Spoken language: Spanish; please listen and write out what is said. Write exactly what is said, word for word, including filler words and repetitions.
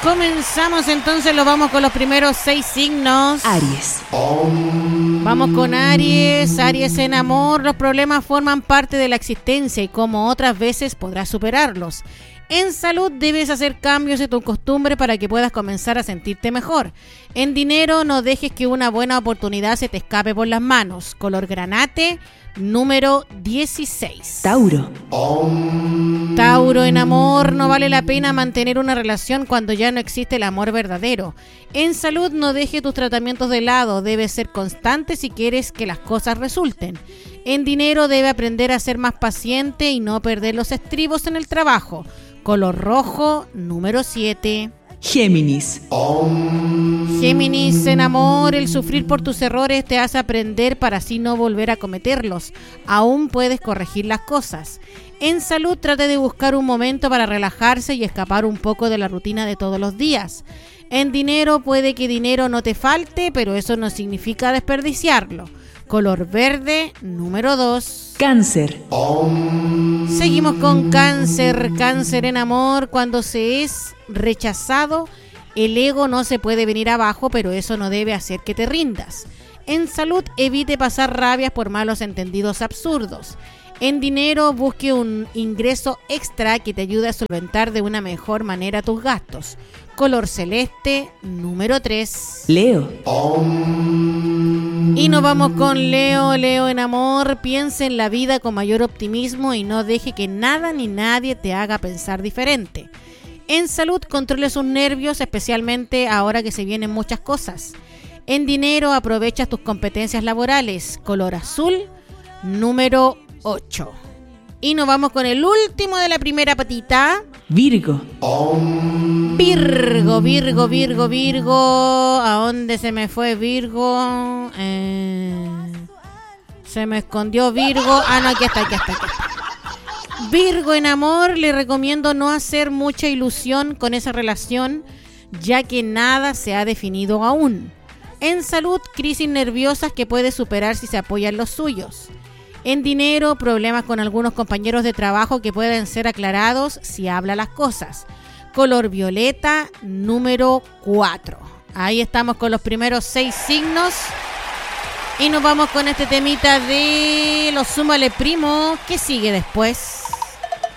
Comenzamos entonces, lo vamos con los primeros seis signos. Aries. Vamos con Aries. Aries en amor, los problemas forman parte de la existencia y como otras veces podrás superarlos. En salud debes hacer cambios en tu costumbre para que puedas comenzar a sentirte mejor. En dinero no dejes que una buena oportunidad se te escape por las manos. Color granate, número dieciséis. Tauro. Tauro en amor, no vale la pena mantener una relación cuando ya no existe el amor verdadero. En salud no dejes tus tratamientos de lado, debes ser constante si quieres que las cosas resulten. En dinero debe aprender a ser más paciente y no perder los estribos en el trabajo. Color rojo, número siete. Géminis. Géminis en amor, el sufrir por tus errores te hace aprender para así no volver a cometerlos. Aún puedes corregir las cosas. En salud trate de buscar un momento para relajarse y escapar un poco de la rutina de todos los días. En dinero puede que dinero no te falte, pero eso no significa desperdiciarlo. Color verde, número dos. Cáncer. Seguimos con cáncer. Cáncer en amor, cuando se es rechazado, el ego no se puede venir abajo, pero eso no debe hacer que te rindas. En salud, evite pasar rabias por malos entendidos absurdos. En dinero, busque un ingreso extra que te ayude a solventar de una mejor manera tus gastos. Color celeste, número tres. Leo. Y nos vamos con Leo. Leo en amor, piense en la vida con mayor optimismo y no deje que nada ni nadie te haga pensar diferente. En salud, controle sus nervios, especialmente ahora que se vienen muchas cosas. En dinero, aprovecha tus competencias laborales. Color azul, número ocho. Y nos vamos con el último de la primera patita. Virgo. Virgo, Virgo, Virgo, Virgo. ¿A dónde se me fue Virgo? Eh, se me escondió Virgo. Ah, no, aquí está, aquí está, aquí está. Virgo en amor, le recomiendo no hacer mucha ilusión con esa relación, ya que nada se ha definido aún. En salud, crisis nerviosas que puede superar si se apoyan los suyos. En dinero, problemas con algunos compañeros de trabajo que pueden ser aclarados si habla las cosas. Color violeta, número cuatro. Ahí estamos con los primeros seis signos. Y nos vamos con este temita de los Súmale Primo. ¿Qué sigue después?